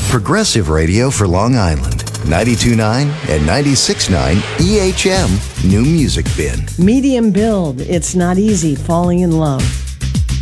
Progressive radio for Long Island. 92.9 and 96.9 EHM New Music Bin. Medium build. It's not easy falling in love.